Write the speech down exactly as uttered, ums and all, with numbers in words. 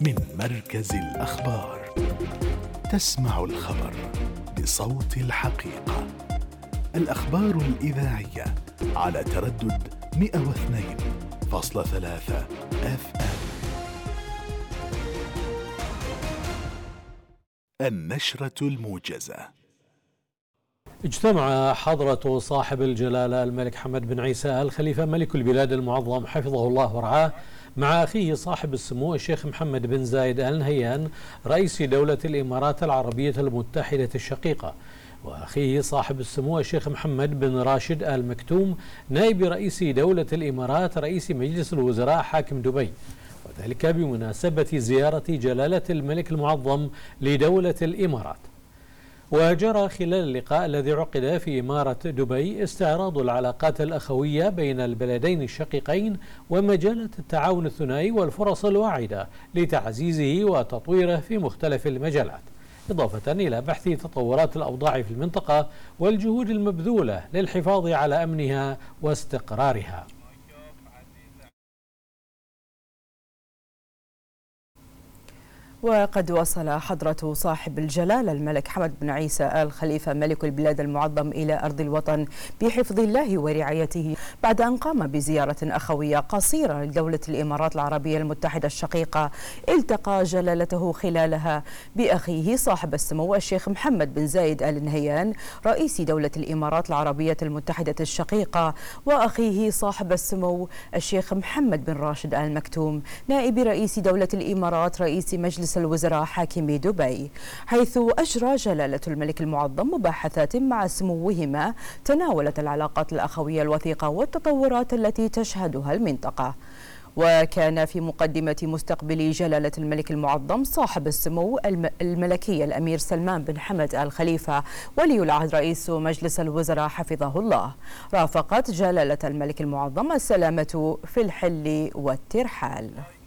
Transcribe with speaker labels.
Speaker 1: من مركز الأخبار. تسمع الخبر بصوت الحقيقة. الأخبار الإذاعية على تردد مئة واثنين فاصلة ثلاثة أف أم. النشرة الموجزة.
Speaker 2: اجتمع حضرة صاحب الجلالة الملك حمد بن عيسى آل خليفة ملك البلاد المعظم حفظه الله ورعاه مع أخيه صاحب السمو الشيخ محمد بن زايد آل نهيان رئيس دولة الإمارات العربية المتحدة الشقيقة، وأخيه صاحب السمو الشيخ محمد بن راشد آل مكتوم نائب رئيس دولة الإمارات رئيس مجلس الوزراء حاكم دبي، وذلك بمناسبة زيارة جلالة الملك المعظم لدولة الإمارات. وجرى خلال اللقاء الذي عقد في إمارة دبي استعراض العلاقات الأخوية بين البلدين الشقيقين ومجالات التعاون الثنائي والفرص الواعدة لتعزيزه وتطويره في مختلف المجالات، إضافة إلى بحث تطورات الأوضاع في المنطقة والجهود المبذولة للحفاظ على أمنها واستقرارها.
Speaker 3: وقد وصل حضرة صاحب الجلالة الملك حمد بن عيسى آل خليفة ملك البلاد المعظم إلى أرض الوطن بحفظ الله ورعايته بعد أن قام بزيارة أخوية قصيرة لدولة الإمارات العربية المتحدة الشقيقة، التقى جلالته خلالها بأخيه صاحب السمو الشيخ محمد بن زايد آل نهيان رئيس دولة الإمارات العربية المتحدة الشقيقة، وأخيه صاحب السمو الشيخ محمد بن راشد آل مكتوم نائب رئيس دولة الإمارات رئيس مجلس الوزراء حاكم دبي، حيث أجرى جلالة الملك المعظم مباحثات مع سموهما تناولت العلاقات الأخوية الوثيقة والتطورات التي تشهدها المنطقة. وكان في مقدمة مستقبل جلالة الملك المعظم صاحب السمو الملكي الأمير سلمان بن حمد آل خليفة ولي العهد رئيس مجلس الوزراء حفظه الله، رافقت جلالة الملك المعظم السلامة في الحل والترحال.